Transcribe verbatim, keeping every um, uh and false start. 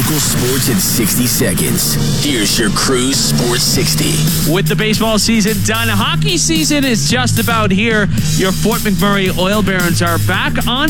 Local sports in sixty seconds. Here's your Cruise Sports sixty. With the baseball season done, hockey season is just about here. Your Fort McMurray Oil Barons are back on